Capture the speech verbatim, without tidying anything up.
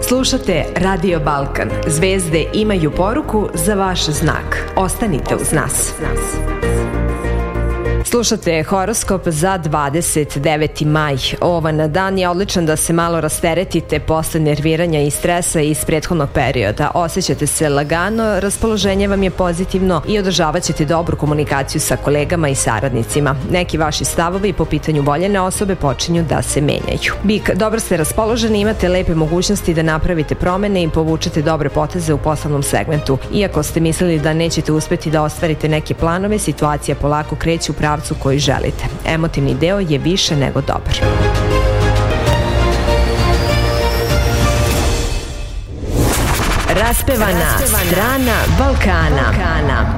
Slušate Radio Balkan. Zvezde imaju poruku za vaš znak. Ostanite uz nas. Slušate horoskop za dvadeset deveti maj. Ovan dan je odličan da se malo rasteretite posle nerviranja i stresa iz prethodnog perioda. Osjećate se lagano, raspoloženje vam je pozitivno i održavat ćete dobru komunikaciju sa kolegama i saradnicima. Neki vaši stavovi po pitanju voljene osobe počinju da se menjaju. Bik, dobro ste raspoloženi, imate lepe mogućnosti da napravite promene i povučete dobre poteze u poslovnom segmentu. Iako ste mislili da nećete uspeti da ostvarite neke planove, situacija polako kreće u pravcu koji želite. Emotivni deo je više nego dobar. Raspevana, Raspevana strana Balkana. Balkana.